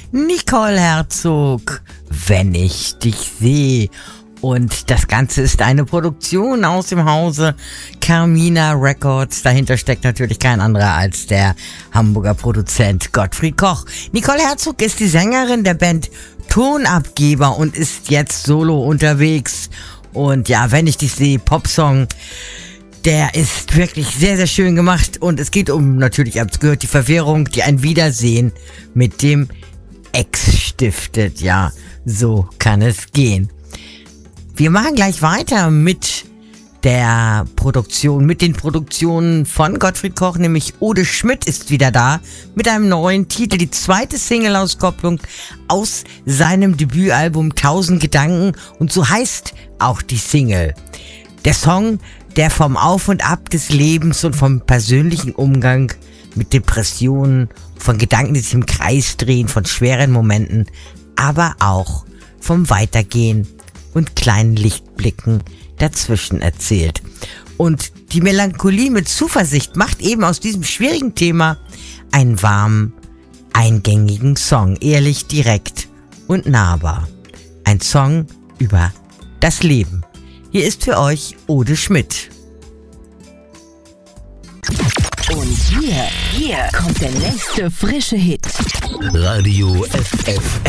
Nicole Herzog, Wenn ich dich sehe. Und das Ganze ist eine Produktion aus dem Hause Carmina Records. Dahinter steckt natürlich kein anderer als der Hamburger Produzent Gottfried Koch. Nicole Herzog ist die Sängerin der Band Tonabgeber und ist jetzt solo unterwegs. Und ja, Wenn ich dich sehe, Popsong, der ist wirklich sehr, sehr schön gemacht. Und es geht um, natürlich, ihr habt es gehört, die Verwirrung, die ein Wiedersehen mit dem Ex stiftet. Ja, so kann es gehen. Wir machen gleich weiter mit der Produktion, mit den Produktionen von Gottfried Koch, nämlich Ode Schmidt ist wieder da mit einem neuen Titel, die zweite Single-Auskopplung aus seinem Debütalbum 1000 Gedanken, und so heißt auch die Single. Der Song, der vom Auf und Ab des Lebens und vom persönlichen Umgang mit Depressionen, von Gedanken, die sich im Kreis drehen, von schweren Momenten, aber auch vom Weitergehen und kleinen Lichtblicken dazwischen erzählt. Und die Melancholie mit Zuversicht macht eben aus diesem schwierigen Thema einen warmen, eingängigen Song. Ehrlich, direkt und nahbar. Ein Song über das Leben. Hier ist für euch Ode Schmidt. Und hier kommt der nächste frische Hit. Radio FFN.